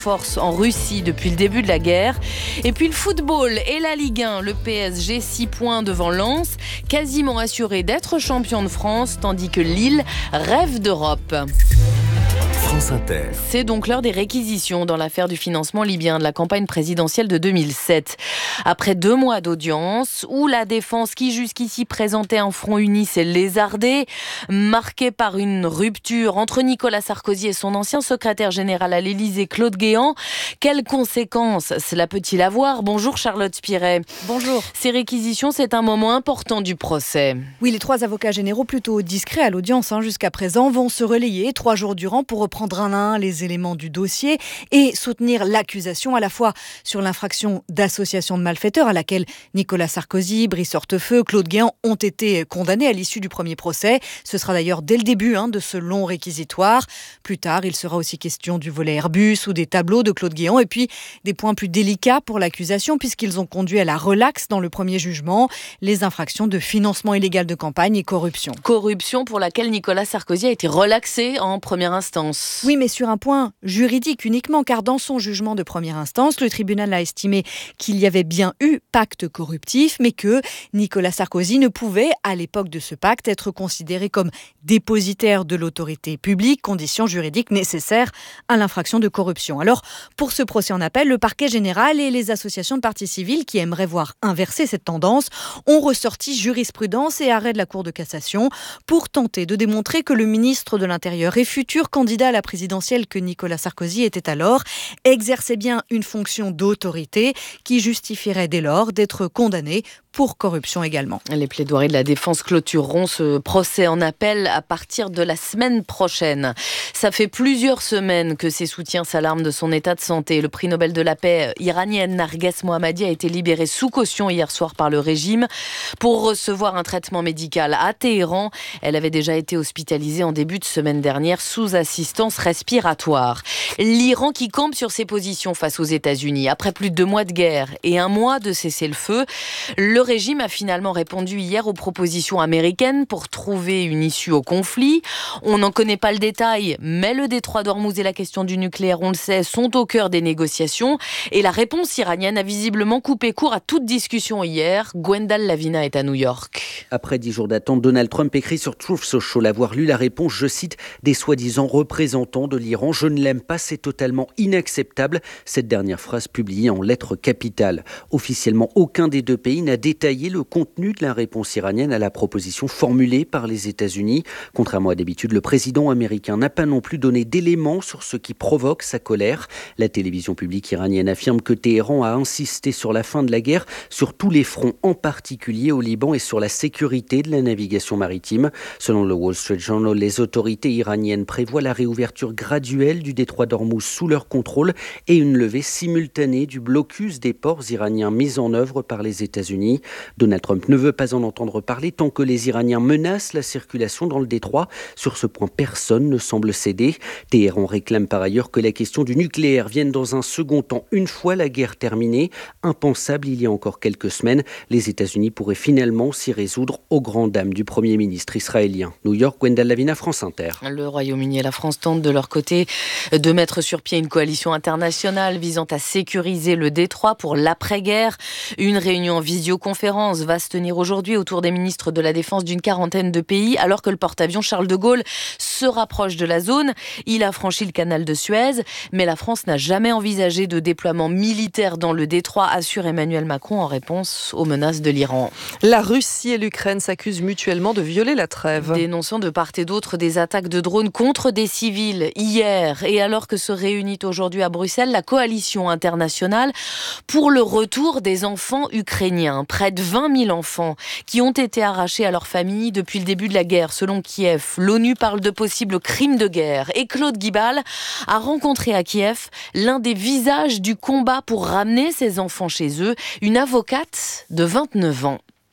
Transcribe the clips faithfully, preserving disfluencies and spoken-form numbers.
force en Russie depuis le début de la guerre. Et puis le football et la Ligue un, le P S G six points devant Lens, quasiment assuré d'être champion de France, tandis que Lille rêve d'Europe. France Inter. C'est donc l'heure des réquisitions dans l'affaire du financement libyen de la campagne présidentielle de deux mille sept. Après deux mois d'audience, où la défense qui jusqu'ici présentait un front uni s'est lézardée, marqué par une rupture entre Nicolas Sarkozy et son ancien secrétaire général à l'Élysée, Claude Guéant. Quelles conséquences cela peut-il avoir ? Bonjour Charlotte Spiret. Bonjour. Ces réquisitions, c'est un moment important du procès. Oui, les trois avocats généraux, plutôt discrets à l'audience hein, jusqu'à présent, vont se relayer trois jours durant pour reprendre un à un les éléments du dossier et soutenir l'accusation à la fois sur l'infraction d'association de malfaiteurs à laquelle Nicolas Sarkozy, Brice Hortefeux, Claude Guéant ont été condamnés à l'issue du premier procès. Ce sera d'ailleurs dès le début hein, de ce long réquisitoire. Plus tard, il sera aussi question du volet Airbus ou des tableaux de Claude Guéant et puis des points plus délicats pour l'accusation puisqu'ils ont conduit à la relaxe dans le premier jugement, les infractions de financement illégal de campagne et corruption. Corruption pour laquelle Nicolas Sarkozy a été relaxé en première instance. Oui, mais sur un point juridique uniquement, car dans son jugement de première instance, le tribunal a estimé qu'il y avait bien eu pacte corruptif, mais que Nicolas Sarkozy ne pouvait, à l'époque de ce pacte, être considéré comme dépositaire de l'autorité publique, condition juridique nécessaire à l'infraction de corruption. Alors, pour ce procès en appel, le parquet général et les associations de parties civiles qui aimeraient voir inverser cette tendance ont ressorti jurisprudence et arrêt de la Cour de cassation pour tenter de démontrer que le ministre de l'Intérieur et futur candidat à la présidentielle que Nicolas Sarkozy était alors, exerçait bien une fonction d'autorité qui justifierait dès lors d'être condamné pour corruption également. Les plaidoiries de la défense clôtureront ce procès en appel à partir de la semaine prochaine. Ça fait plusieurs semaines que ses soutiens s'alarment de son état de santé. Le prix Nobel de la paix iranienne Narges Mohammadi a été libérée sous caution hier soir par le régime pour recevoir un traitement médical à Téhéran. Elle avait déjà été hospitalisée en début de semaine dernière sous assistance respiratoire. L'Iran qui campe sur ses positions face aux États-Unis. Après plus de deux mois de guerre et un mois de cessez-le-feu, le Le régime a finalement répondu hier aux propositions américaines pour trouver une issue au conflit. On n'en connaît pas le détail, mais le détroit d'Ormuz et la question du nucléaire, on le sait, sont au cœur des négociations. Et la réponse iranienne a visiblement coupé court à toute discussion hier. Gwendal Lavina est à New York. Après dix jours d'attente, Donald Trump écrit sur Truth Social avoir lu la réponse, je cite, des soi-disant représentants de l'Iran. Je ne l'aime pas, c'est totalement inacceptable. Cette dernière phrase publiée en lettres capitales. Officiellement, aucun des deux pays n'a détailler le contenu de la réponse iranienne à la proposition formulée par les États-Unis. Contrairement à d'habitude, le président américain n'a pas non plus donné d'éléments sur ce qui provoque sa colère. La télévision publique iranienne affirme que Téhéran a insisté sur la fin de la guerre sur tous les fronts, en particulier au Liban et sur la sécurité de la navigation maritime. Selon le Wall Street Journal, les autorités iraniennes prévoient la réouverture graduelle du détroit d'Ormuz sous leur contrôle et une levée simultanée du blocus des ports iraniens mis en œuvre par les États-Unis. Donald Trump ne veut pas en entendre parler tant que les Iraniens menacent la circulation dans le détroit. Sur ce point, personne ne semble céder. Téhéran réclame par ailleurs que la question du nucléaire vienne dans un second temps une fois la guerre terminée. Impensable il y a encore quelques semaines, les États-Unis pourraient finalement s'y résoudre aux grandes dames du Premier ministre israélien. New York, Gwendal Lavina, France Inter. Le Royaume-Uni et la France tentent de leur côté de mettre sur pied une coalition internationale visant à sécuriser le détroit pour l'après-guerre. Une réunion en visioconférence va se tenir aujourd'hui autour des ministres de la Défense d'une quarantaine de pays, alors que le porte-avions Charles de Gaulle se rapproche de la zone. Il a franchi le canal de Suez, mais la France n'a jamais envisagé de déploiement militaire dans le détroit, assure Emmanuel Macron en réponse aux menaces de l'Iran. La Russie et l'Ukraine s'accusent mutuellement de violer la trêve. Dénonçant de part et d'autre des attaques de drones contre des civils hier, et alors que se réunit aujourd'hui à Bruxelles la coalition internationale pour le retour des enfants ukrainiens. Près de vingt mille enfants qui ont été arrachés à leur famille depuis le début de la guerre, selon Kiev. L'ONU parle de possibles crimes de guerre. Et Claude Guibal a rencontré à Kiev l'un des visages du combat pour ramener ces enfants chez eux, une avocate de vingt-neuf ans.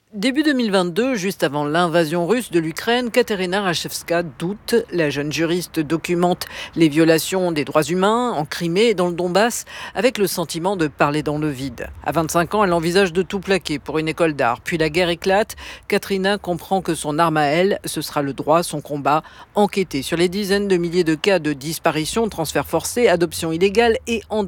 Début deux mille vingt-deux, juste avant l'invasion russe de l'Ukraine, Katerina Rachevska doute. La jeune juriste documente les violations des droits humains en Crimée et dans le Donbass avec le sentiment de parler dans le vide. À vingt-cinq ans, elle envisage de tout plaquer pour une école d'art. Puis la guerre éclate. Katerina comprend que son arme à elle, ce sera le droit, son combat. Enquêter sur les dizaines de milliers de cas de disparition, transferts forcés, adoption illégale et en